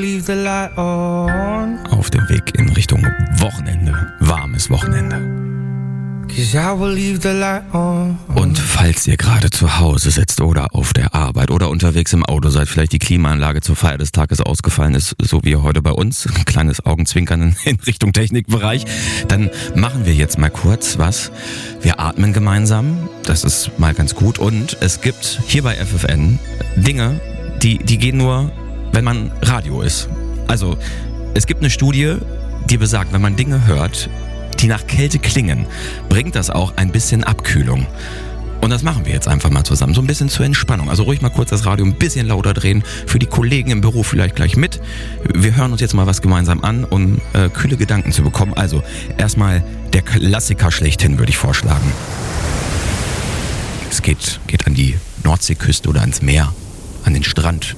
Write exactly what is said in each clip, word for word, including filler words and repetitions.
leave the light on. Auf dem Weg in Richtung Wochenende, warmes Wochenende. Cause I will leave the light on. Und falls ihr gerade zu Hause sitzt oder auf der Arbeit oder unterwegs im Auto seid, vielleicht die Klimaanlage zur Feier des Tages ausgefallen ist, so wie heute bei uns, ein kleines Augenzwinkern in Richtung Technikbereich, dann machen wir jetzt mal kurz was. Wir atmen gemeinsam, das ist mal ganz gut. Und es gibt hier bei F F N Dinge, die, die gehen nur, wenn man Radio ist. Also es gibt eine Studie, die besagt, wenn man Dinge hört, die nach Kälte klingen, bringt das auch ein bisschen Abkühlung. Und das machen wir jetzt einfach mal zusammen, so ein bisschen zur Entspannung. Also ruhig mal kurz das Radio ein bisschen lauter drehen, für die Kollegen im Büro vielleicht gleich mit. Wir hören uns jetzt mal was gemeinsam an, um äh, kühle Gedanken zu bekommen. Also erstmal der Klassiker schlechthin, würde ich vorschlagen. Es geht, geht an die Nordseeküste oder ans Meer, an den Strand.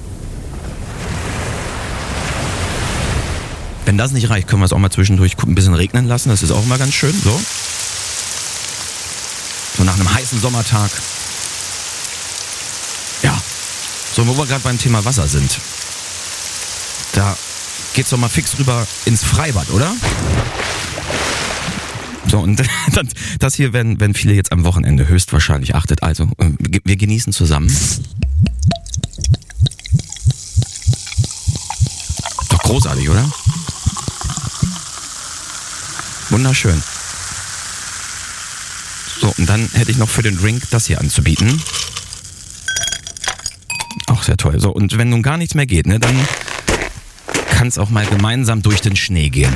Wenn das nicht reicht, können wir es auch mal zwischendurch ein bisschen regnen lassen. Das ist auch immer ganz schön. So, so nach einem heißen Sommertag. Ja, so wo wir gerade beim Thema Wasser sind. Da geht's doch mal fix rüber ins Freibad, oder? So, und das hier werden, werden viele jetzt am Wochenende höchstwahrscheinlich achtet. Also, wir genießen zusammen. Doch großartig, oder? Wunderschön. So, und dann hätte ich noch für den Drink das hier anzubieten. Auch sehr toll. So, und wenn nun gar nichts mehr geht, ne, dann kann es auch mal gemeinsam durch den Schnee gehen.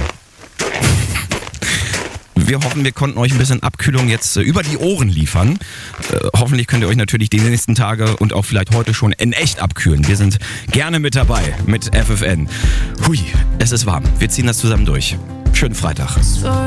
Wir hoffen, wir konnten euch ein bisschen Abkühlung jetzt äh, über die Ohren liefern. Äh, hoffentlich könnt ihr euch natürlich die nächsten Tage und auch vielleicht heute schon in echt abkühlen. Wir sind gerne mit dabei mit F F N. Hui, es ist warm. Wir ziehen das zusammen durch. Schönen Freitag.